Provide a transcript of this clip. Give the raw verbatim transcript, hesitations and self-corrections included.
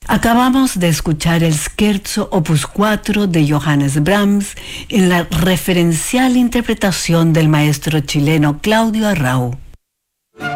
Acabamos de escuchar el Scherzo Opus cuatro de Johannes Brahms en la referencial interpretación del maestro chileno Claudio Arrau.